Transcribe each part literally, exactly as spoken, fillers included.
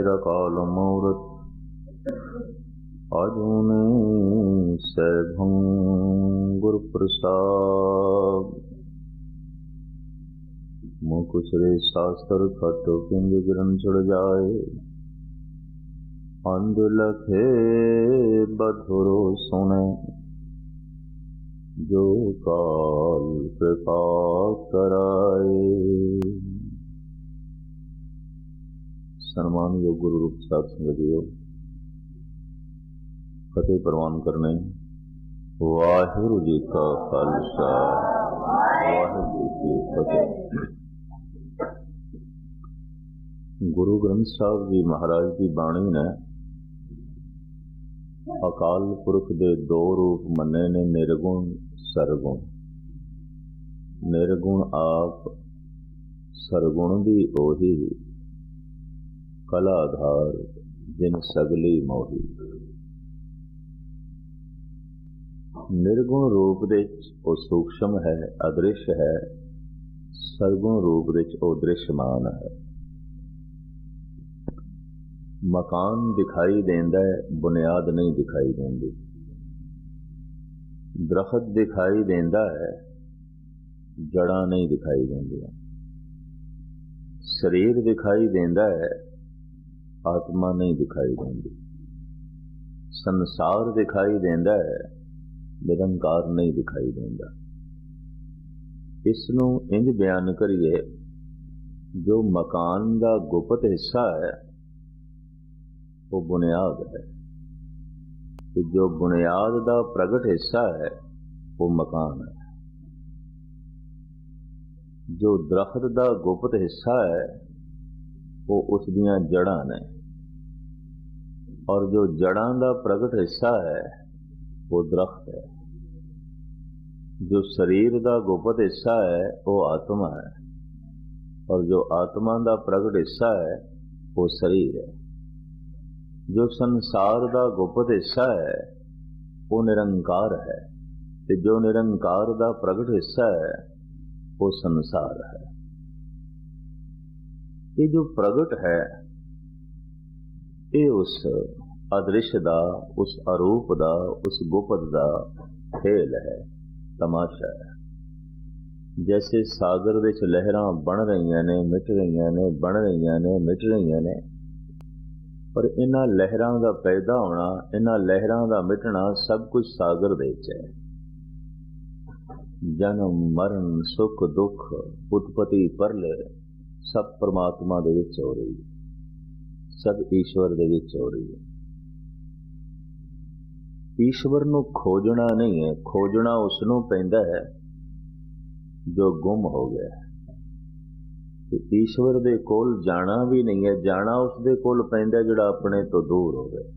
मेरा काल मूरत अजूने सैभं गुर प्रसाद। मुकुसरे शास्त्र खट पिंग गिरन चढ़ जाए, अंध लखे बधुरो सुने, जो काल कृपा कराए। सन्मान योग गुरु रूप साथ संगतियों, फतेह प्रवान करने। वाहिगुरु जी का खालसा, वाहिगुरु जी की फतेह। गुरु ग्रंथ साहब जी महाराज की बाणी ने अकाल पुरख दे दो रूप मन्ने ने, निर्गुण सरगुण। निर्गुण आप, सरगुण भी ओही, कलाधार जिन सगली मोही। निर्गुण रूप दे वो सूक्ष्म है, अदृश्य है। सरगुण रूप दे वो दृश्यमान है। मकान दिखाई देंदा है, बुनियाद नहीं दिखाई देंदी। दरख्त दिखाई देंदा है, जड़ा नहीं दिखाई देंदियां। शरीर दिखाई देंदा है, आत्मा नहीं दिखाई देंदी। संसार दिखाई देंदा है, निरंकार नहीं दिखाई देंदा। इसनूं इंज बयान करिए, जो मकान का गुप्त हिस्सा है वो बुनियाद है, तो जो बुनियाद का प्रगट हिस्सा है वो मकान है। जो दरख्त का गुप्त हिस्सा है वो उसदियां जड़ां ने, और जो जड़ां का प्रगट हिस्सा है वो दरख्त है। जो शरीर का गुप्त हिस्सा है वो आत्मा है, और जो आत्मा का प्रगट हिस्सा है वो शरीर है। जो संसार का गुप्त हिस्सा है वो निरंकार है, ते जो निरंकार का प्रगट हिस्सा है वो संसार है। ये जो प्रगट है ये उस अदृश्य दा, उस अरूप दा, उस गुप्त दा खेल है, तमाशा है। जैसे सागर विच लहरां बन रही ने, मिट रही ने, बन रही ने, मिट रही ने, पर इन्हां लहरां दा पैदा होना, इन्हां लहरां दा मिटना सब कुछ सागर दे विच है। जन्म मरण, सुख दुख, उत्पत्ति परले सब परमात्मा दे विच हो रही है, सब ईश्वर दे विच हो रही है। ईश्वर नूं खोजना नहीं है, खोजना उसनूं पैंदा है जो गुम हो गया है। तो ईश्वर दे कोल जाना भी नहीं है, जाना उसदे कोल पैंदा जिहड़ा अपने तो दूर हो गया।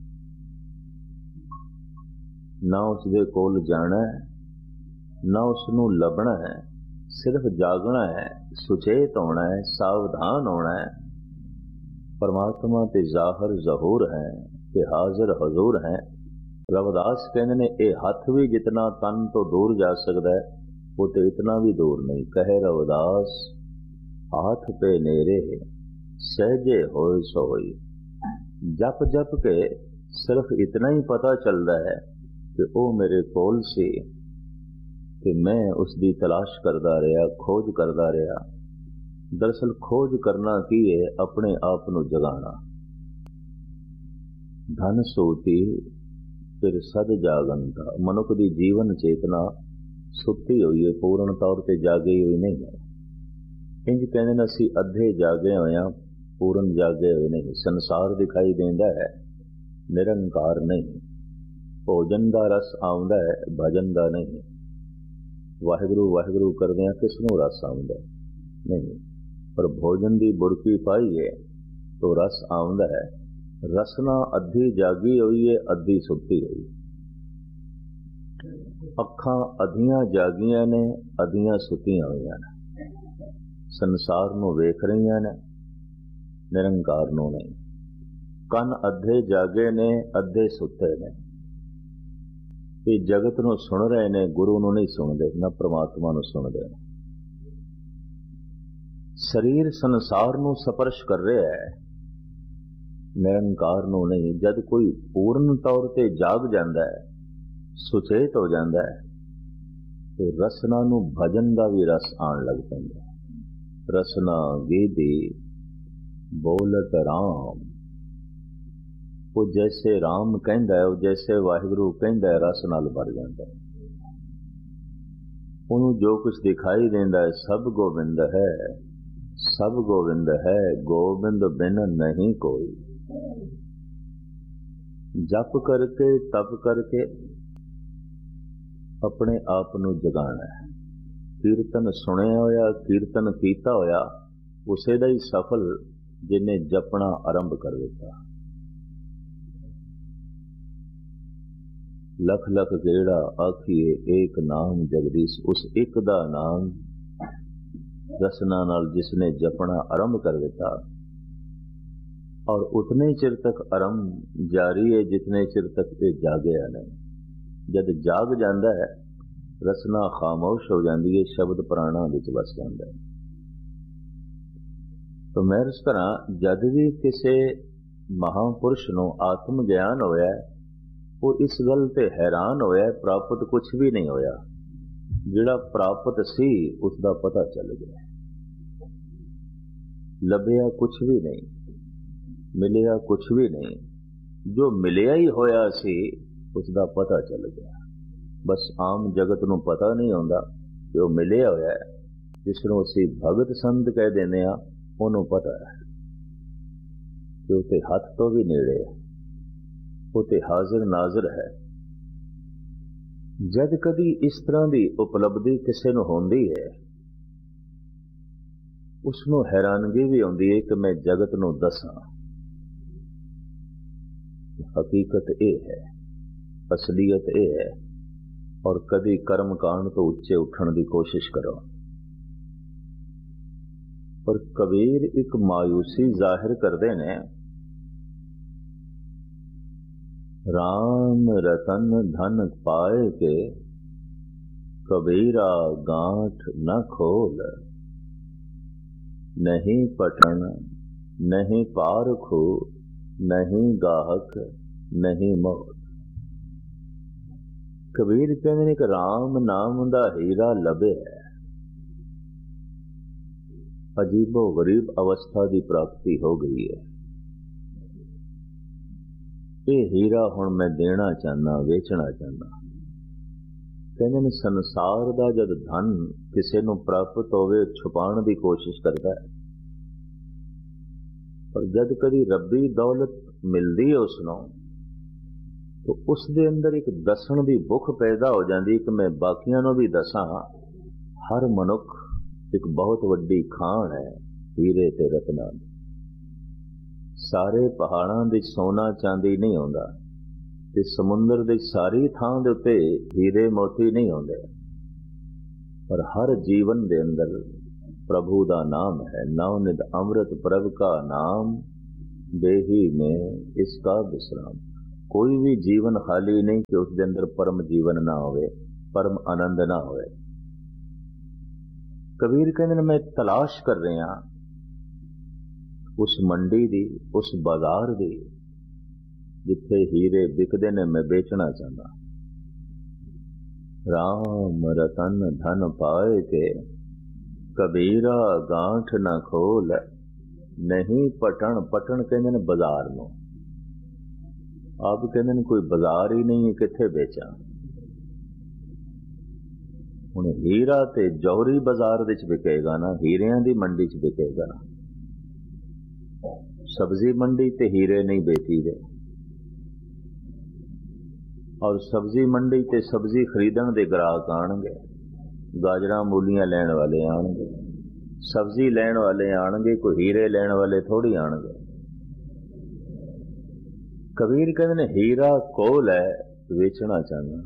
ना उसदे कोल जाना है, ना उसनूं लभना है, सिर्फ जागना है, सुचेत होना है, सावधान होना है। परमात्मा ते जाहिर जहूर है, ते हाजिर हजूर है। रविदास कहने ने ये हथ भी जितना तन तो दूर जा सकता है, वो तो इतना भी दूर नहीं। कहे रविदास हाथ पे नेरे सहजे होए सोई। जप जप के सिर्फ इतना ही पता चलता है कि वो मेरे कोल सी, कि मैं उसकी तलाश करता रहा, खोज करता रहा। दरअसल खोज करना की है, अपने आप को जगाना। धन सूती फिर सद जागंता। मनुख की जीवन चेतना सुती हुई है, पूर्ण तौर पर जागी हुई नहीं है। इंज कहते हैं असी अधे जागे हुए हैं, पूर्ण जागे हुए नहीं। संसार दिखाई देंदा है, निरंकार नहीं। भोजन का रस आउंदा है, भजन का नहीं। वाहिगुरु वाहिगुरु करदे किसनों रस आउंदा नहीं, पर भोजन की बुरकी पाई है तो रस आउंदा है। रसना अद्धी जागी हुई है, अद्धी सुती हुई। अखां अद्धियां जागियां ने, अद्धियां सुतियां हुई ने। संसार नूं वेख रही ने, निरंकार नूं नहीं। कन अद्धे जागे ने, अद्धे सुते ने। ये जगत नूं सुन रहे ने, गुरु नूं नहीं सुनते, न परमात्मा नूं सुनते। शरीर संसार नूं स्पर्श कर रहा है, ਨਿਰੰਕਾਰ ਨੂੰ ਨਹੀਂ। ਜਦ ਕੋਈ ਪੂਰਨ ਤੌਰ ਤੇ ਜਾਗ ਜਾਂਦਾ ਹੈ, ਸੁਚੇਤ ਹੋ ਜਾਂਦਾ ਹੈ, ਤੇ ਰਸਨਾ ਨੂੰ ਭਜਨ ਦਾ ਵੀ ਰਸ ਆਉਣ ਲੱਗ ਪੈਂਦਾ। ਰਸਨਾ ਗੀਦੀ ਬੋਲਤ ਰਾਮ, ਉਹ ਜੈਸੇ ਰਾਮ ਕਹਿੰਦਾ, ਉਹ ਜੈਸੇ ਵਾਹਿਗੁਰੂ ਕਹਿੰਦਾ, ਰਸ ਨਾਲ ਭਰ ਜਾਂਦਾ। ਉਹਨੂੰ ਜੋ ਕੁਛ ਦਿਖਾਈ ਦਿੰਦਾ ਹੈ ਸਭ ਗੋਬਿੰਦ ਹੈ, ਸਭ ਗੋਬਿੰਦ ਹੈ, ਗੋਬਿੰਦ ਬਿਨ ਨਹੀਂ ਕੋਈ। ਜਪ ਕਰਕੇ ਤਪ ਕਰਕੇ ਆਪਣੇ ਆਪ ਨੂੰ ਜਗਾਣਾ ਹੈ। ਕੀਰਤਨ ਸੁਣਿਆ ਹੋਇਆ, ਕੀਰਤਨ ਕੀਤਾ ਹੋਇਆ ਉਸੇ ਦਾ ਹੀ ਸਫਲ ਜਿਹਨੇ ਜਪਣਾ ਆਰੰਭ ਕਰ ਦਿੱਤਾ। ਲਖ ਲਖ ਜਿਹੜਾ ਆਖੀਏ ਏਕ ਨਾਮ ਜਗਦੀਸ਼, ਉਸ ਇੱਕ ਦਾ ਨਾਮ ਰਸਨਾ ਨਾਲ ਜਿਸਨੇ ਜਪਣਾ ਆਰੰਭ ਕਰ ਦਿੱਤਾ, ਔਰ ਉਤਨੇ ਚਿਰ ਤੱਕ ਆਰੰਭ ਜਾਰੀ ਹੈ ਜਿਤਨੇ ਚਿਰ ਤੱਕ ਤੇ ਜਾਗਿਆ ਨਹੀਂ। ਜਦ ਜਾਗ ਜਾਂਦਾ ਹੈ ਰਸਨਾ ਖਾਮੋਸ਼ ਹੋ ਜਾਂਦੀ ਹੈ, ਸ਼ਬਦ ਪ੍ਰਾਣਾਂ ਵਿੱਚ ਵਸ ਜਾਂਦਾ ਹੈ। ਤਾਂ ਮੈਂ ਇਸ ਤਰ੍ਹਾਂ ਜਦ ਵੀ ਕਿਸੇ ਮਹਾਂਪੁਰਸ਼ ਨੂੰ ਆਤਮ ਗਿਆਨ ਹੋਇਆ, ਉਹ ਇਸ ਗੱਲ ਤੇ ਹੈਰਾਨ ਹੋਇਆ, ਪ੍ਰਾਪਤ ਕੁਝ ਵੀ ਨਹੀਂ ਹੋਇਆ। ਜਿਹੜਾ ਪ੍ਰਾਪਤ ਸੀ ਉਸ ਦਾ ਪਤਾ ਚੱਲ ਗਿਆ। ਲੱਭਿਆ ਕੁਝ ਵੀ ਨਹੀਂ, ਮਿਲਿਆ ਕੁਝ ਵੀ ਨਹੀਂ, ਜੋ ਮਿਲਿਆ ਹੀ ਹੋਇਆ ਸੀ ਉਸ ਦਾ ਪਤਾ ਚੱਲ ਗਿਆ। ਬਸ ਆਮ ਜਗਤ ਨੂੰ ਪਤਾ ਨਹੀਂ ਹੁੰਦਾ ਕਿ ਉਹ ਮਿਲਿਆ ਹੋਇਆ ਹੈ। ਜਿਸ ਨੂੰ ਅਸੀਂ ਭਗਤ ਸੰਤ ਕਹਿ ਦਿੰਦੇ ਹਾਂ, ਉਹਨੂੰ ਪਤਾ ਹੈ ਕਿ ਉਹ ਤੇ ਹੱਥ ਤੋਂ ਵੀ ਨੇੜੇ ਹੈ, ਉਹ ਤੇ ਹਾਜ਼ਰ ਨਾਜ਼ਰ ਹੈ। ਜਦ ਕਦੀ ਇਸ ਤਰ੍ਹਾਂ ਦੀ ਉਪਲਬਧੀ ਕਿਸੇ ਨੂੰ ਹੁੰਦੀ ਹੈ, ਉਸ ਨੂੰ ਹੈਰਾਨਗੀ ਵੀ ਆਉਂਦੀ ਹੈ ਕਿ ਮੈਂ ਜਗਤ ਨੂੰ ਦੱਸਾਂ। ਹਕੀਕਤ ਇਹ ਹੈ, ਅਸਲੀਅਤ ਇਹ ਹੈ। ਔਰ ਕਦੀ ਕਰਮ ਕਾਂਡ ਤੋਂ ਉੱਚੇ ਉੱਠਣ ਦੀ ਕੋਸ਼ਿਸ਼ ਕਰੋ। ਪਰ ਕਬੀਰ ਇੱਕ ਮਾਯੂਸੀ ਜ਼ਾਹਿਰ ਕਰਦੇ ਨੇ, ਰਾਮ ਰਤਨ ਧਨ ਪਾਏ ਕੇ ਕਬੀਰਾ ਗਾਂਠ न खोल, नहीं पटन नहीं पारखू नहीं गाहक नहीं मोल। कबीर कहते हैं कि राम नाम दा हीरा लभे है, अजीबो गरीब अवस्था की प्राप्ति हो गई है। ये हीरा हुण मैं देना चाहना, वेचना चाहना। कहते हैं संसार का जब धन किसी को प्राप्त होवे छुपाने की कोशिश करता है, पर जब कभी रब्बी दौलत मिलती है उसनों, तो उस दे अंदर एक दसन की भुख पैदा हो जाती कि मैं बाकियां नूं भी दसां। हर मनुख एक बहुत वड्डी खान है हीरे ते रत्नां दी। सारे पहाड़ां दे सोना चांदी नहीं होंदा, ते समुंदर दे सारी थां दे उत्ते हीरे मोती नहीं होंदे, पर हर जीवन दे अंदर प्रभु दा नाम है। नवनिध अमृत प्रभ का नाम, देही में इसका विश्राम। कोई भी जीवन खाली नहीं कि उसके अंदर परम जीवन ना होवे, परम आनंद ना होवे। कबीर कहते मैं तलाश कर रहा उस मंडी दी, उस बाजार दी जिथे हीरे बिकते ने, मैं बेचना चाहता। राम रतन धन पाए के कबीरा गांठ न खोल, नहीं पटन। पटन कहते ने बाजार में, आप कहते हैं कोई बाजार ही नहीं है, किथे बेचा। हुण हीरा ते जौहरी बाजार विच विकेगा ना, हीरियां दी मंडी च विकेगा। सब्जी मंडी ते हीरे नहीं बेची दे, और सब्जी मंडी ते सब्जी खरीदण दे ग्राहक आणगे, गाजरां मूलियां लैण वाले आणगे, सब्जी लैण वाले आणगे, कोई हीरे लैण वाले थोड़ी आणगे। कबीर कहते ने हीरा कोल है, वेचना चाहना।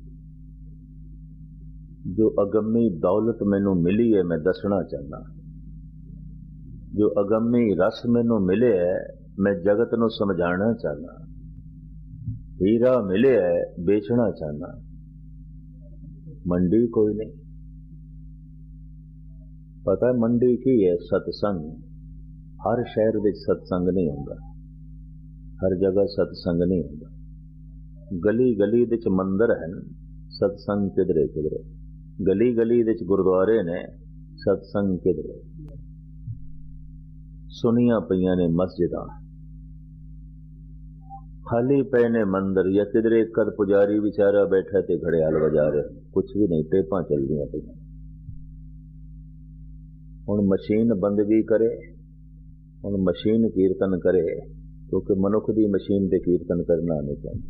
जो अगम्मी दौलत मैनू मिली है मैं दसना चाहना। जो अगम्मी रस मैनू मिले है मैं जगत नू समझाना चाहना। हीरा मिले है, बेचना चाहना। मंडी कोई नहीं। पता है मंडी की है? सत्संग। हर शहर में सत्संग नहीं होगा। हर जगह सतसंग नहीं होता। गली गली दे च मंदिर हैं, सतसंग किधरे किधरे। गली गली दे च गुरुद्वारे ने, सतसंग किधरे। सुनिया पईयां ने मस्जिदां, खाली पे ने मंदिर, या किधरे कद पुजारी बेचारा बैठा ते घड़ियाल बजा रहे, कुछ भी नहीं, टेपां चलदियां पईयां। हुण मशीन बंदगी करे, हुण मशीन कीर्तन करे, क्योंकि मनुख दी मशीन ते कीर्तन करना नहीं चाहती।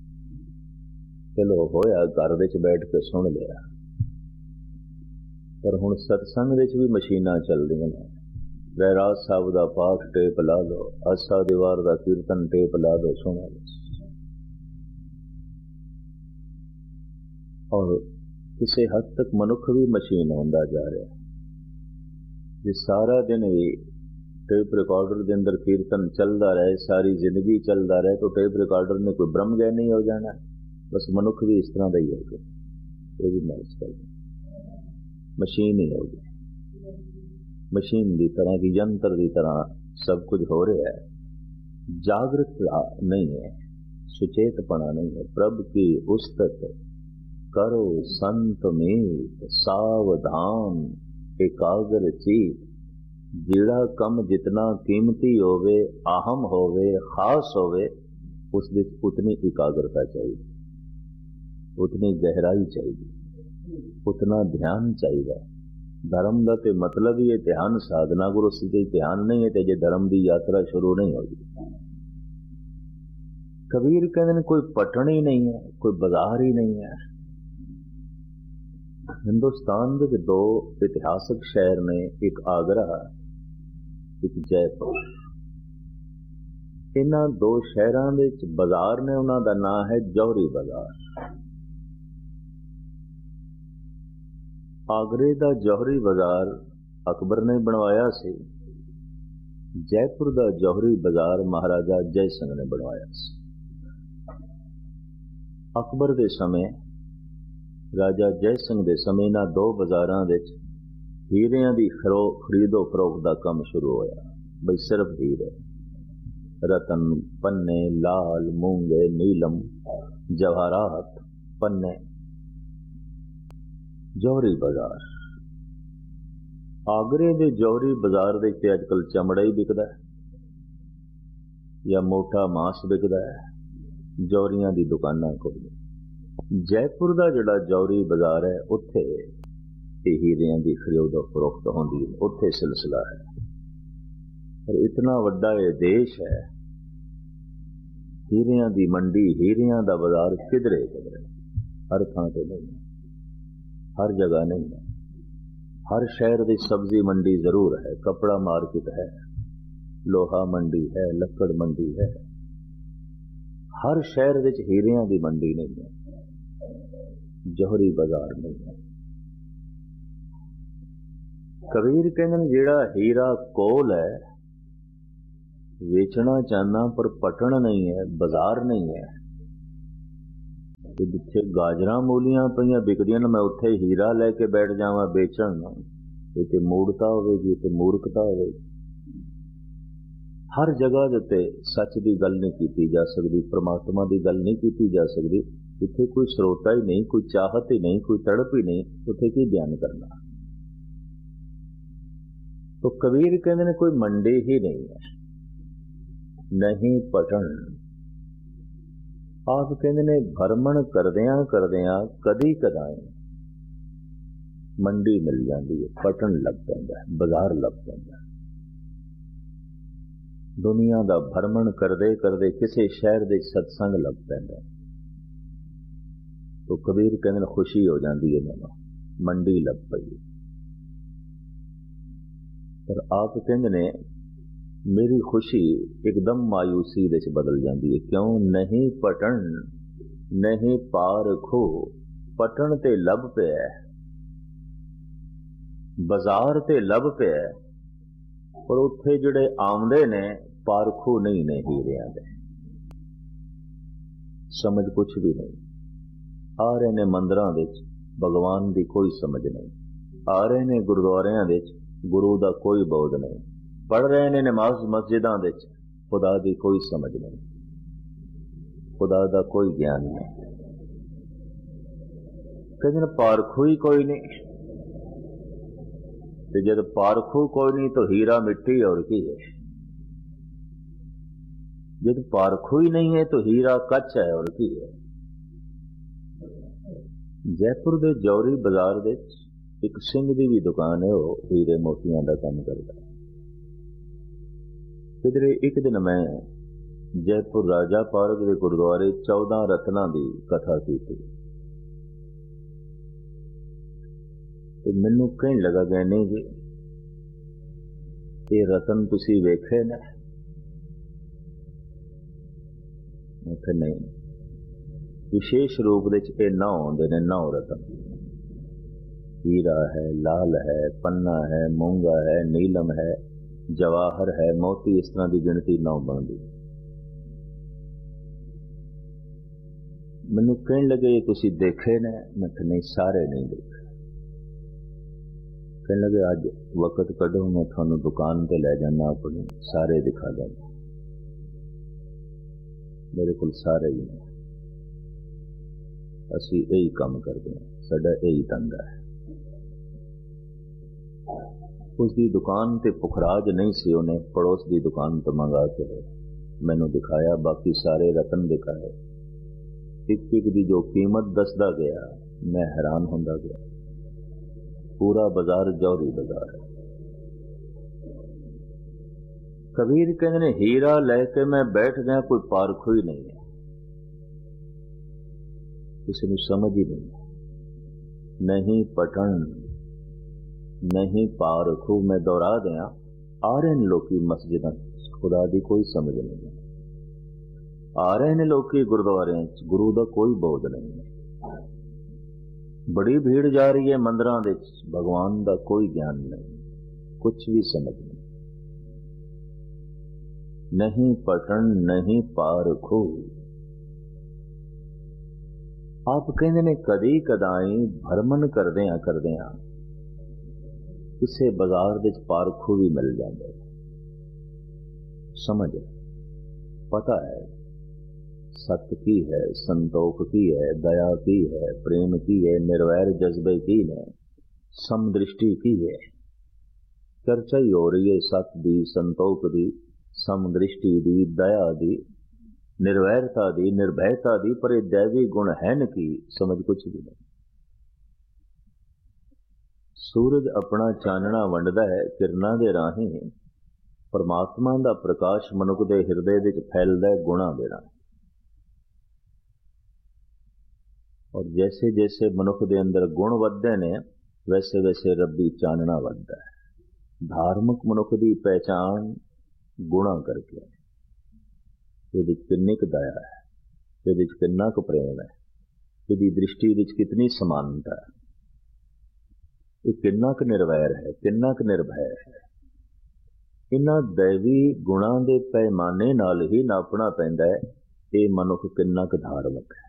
चलो होया घर विच बैठ के सुन लिया, पर हुण सतसंग विच भी मशीनां चलदियां ने। रहराज साहब दा पाठ टेप ला लो, आसा दीवार दा कीर्तन टेप ला दो, सुना लो। और किसी हद तक मनुख भी मशीन होंदा जा रहा है। जे सारा दिन भी टेप रिकॉर्डर के अंदर कीर्तन चलता रहे, सारी जिंदगी चलता रहे, तो टेप रिकॉर्डर ने कोई ब्रह्म ज्ञानी हो जाना। बस मनुख भी इस तरह का ही होगा, ये भी मैं कर मशीन ही होगी। मशीन की तरह की, यंत्र की तरह सब कुछ हो रहा है। जागृतता नहीं है, सुचेतपना नहीं है। प्रभु की उस्तत करो संत मीत, सावधान एकाग्र चीत। जेड़ा कम जितना कीमती होवे, अहम होवे, खास होवे, उस विच उतनी एकाग्रता चाहिए, उतनी गहराई चाहिए, उतना ध्यान चाहिए। धर्म का तो मतलब ही है ध्यान साधना। गुरु सिद्धि ध्यान नहीं है तो जे धर्म की यात्रा शुरू नहीं होगी। कबीर कहते कोई पटन ही नहीं है, कोई बाजार ही नहीं है। हिंदुस्तान के दो इतिहासक शहर ने, एक आगरा, एक जयपुर। इन्हां दो शहरों के बाजार ने, उन्हां दा नाम है जौहरी बाजार। आगरे का जौहरी बाजार अकबर ने बनवाया सी, जयपुर का जौहरी बाजार महाराजा जय सिंह ने बनवाया सी। अकबर के समय, राजा जय सिंह के समय, इन्हां दो बाजारां विच हीरियां दी खरो खरीदो फरोख्त का काम शुरू होया। बई सिर्फ हीरे, रतन, पन्ने, लाल, मूंगे, नीलम, जवाहरात, पन्ने। जौहरी बाजार, आगरे के जौहरी बाजार दे ते अजकल चमड़ा ही बिकदा है या मोटा मांस बिकदा है, जौहरियां दी दुकानां खोल। जयपुर का जिहड़ा जौहरी बाजार है, उत्थे हीरियां दी खरीदो फरोख्त होंदी है, उत्थे सिलसिला है। पर इतना वड्डा ये देश है, हीरियां दी मंडी, हीरियां दा बाजार किधरे किधरे, हर थां ते नहीं, हर जगह नहीं है। हर शहर की सब्जी मंडी जरूर है, कपड़ा मार्केट है, लोहा मंडी है, लक्कड़ मंडी है। हर शहर विच हीरियां की मंडी नहीं है, जौहरी बाजार नहीं है। कबीर कहते हैं जेड़ा हीरा कोल है, वेचना चाहना पर पटन नहीं है, बाजार नहीं है। जिथे गाजरां मूलियां पईयां बिकदियां ने, मैं उत्थे हीरा लैके बैठ जावां बेचण, इत्थे मूर्खता होवेगी, इत्थे मूर्खता होवेगी। हर जगह दे उत्ते सच की गल नहीं की जा सकती, परमात्मा की गल नहीं की जा सकती। इत्थे कोई स्रोता ही नहीं, कोई चाहत ही नहीं, कोई तड़प ही नहीं, उत्थे की बयान करना। तो कबीर कहते हैं कोई मंडी ही नहीं है, नहीं पटन। आप कहते ने भरमण करदियां करदियां कदी कदाई मंडी मिल जाती है, पटन लग पैंदा है, बाजार लग पैंदा है। दुनिया का भरमण करदे करदे किसी शहर दे सत्संग लग पैंदा है, तो कबीर कहते खुशी हो जाती है, मैनूं मंडी लग पई। पर आप कहते ने मेरी खुशी एकदम मायूसी विच बदल जाती है। क्यों? नहीं पटन, नहीं पार खो। पटन ते लभ पिया, बाजार ते लभ पिया, पर उत्थे जिहड़े आउंदे ने पारखू नहीं ने हीरियां दे। समझ कुछ भी नहीं। आ रहे ने मंदिरां विच, भगवान की कोई समझ नहीं। आ रहे ने गुरुद्वारियां विच, गुरु का कोई बोध नहीं। पढ़ रहे ने नमाज मस्जिदां विच, खुदा की कोई समझ नहीं, खुदा का कोई ज्ञान नहीं। कहते हैं पारखू ही कोई नहीं, तो जब पारखू कोई नहीं तो हीरा मिट्टी और की है। जब पारखू ही नहीं है तो हीरा कच है और की है। जयपुर के जौहरी बाजार दे एक सिंह की भी दुकान है, वो हीरे मोतियां का काम करता है। किधरे एक दिन मैं जयपुर राजा पार्क के गुरुद्वारे चौदह रत्ना की कथा की थी, तो मैनू कहने लगा गए नहीं जी ये रतन तुसी वेखे ना? मैं कहा नहीं, विशेष रूप से नौ आते ने, नौ रतन, हीरा है, लाल है, पन्ना है, मूंगा है, नीलम है, जवाहर है, मोती, इस तरह की गिनती नौ बनती। मैनू कहने लगे ये तुसी देखे ने? मैं कहा नहीं, सारे नहीं देखे। कहने लगे अज वक्त कढो, मैं थानू दुकान पे लै जाना, अपनी सारे दिखा देना। मेरे को सारे ही ने, असी यही काम करते हैं, साडा यही धंधा है। उसकी दुकान ते पुखराज नहीं सी, उन्हें पड़ोस की दुकान तो मंगा के मैनू दिखाया, बाकी सारे रतन दिखाए। एक एक की जो कीमत दसदा गया मैं हैरान होंदा गया। पूरा बाजार जौहरी बाजार है। कबीर कहते ने हीरा लैके मैं बैठ गया, कोई पारखू ही नहीं है, किसी को समझ ही नहीं। नहीं पटन नहीं पारखू, मैं दोहरा दिया, आ रहे हैं लोग मस्जिद, खुदा की कोई समझ नहीं, आ रहे हैं लोग गुरुद्वारे, गुरु का कोई बोध नहीं है। बड़ी भीड़ जा रही है मंदिरों दे, भगवान का कोई ज्ञान नहीं, कुछ भी समझ नहीं। नहीं पटन नहीं पारखू। आप कहते ने कदी कदाई भरमन करदियां करदियां किसे बाजार दे पारखू भी मिल जाते। समझ पता है सत्य की है, संतोख की है, दया की है, प्रेम की है, निर्वैर जज्बे की है, समदृष्टि की है। चर्चा ही हो रही है सत्य दी, संतोख दी, समदृष्टि दी, दया दी, निर्वैरता दी, निर्भयता दी, पर दैवी गुण है न की समझ कुछ भी नहीं। सूरज अपना चानना वंडदा है, किरणा दे राही परमात्मा का प्रकाश मनुख दे हिरदे विच फैलदा है गुणा दे राही। और जैसे जैसे मनुख दे अंदर गुण वधदे ने, वैसे वैसे रब्बी चानना वधदा है। धार्मिक मनुख की पहचान गुणा करके, ये किन्नी क दया है, ये किन्ना क प्रेम है, ये दृष्टि विच कितनी समानता है, ये किन्ना क निर्वैर है, किन्ना क निर्भय है। इन्हां दैवी गुणां दे पैमाने नाल ही नापना पैंदा है ये मनुख किन्ना क धार्मिक है।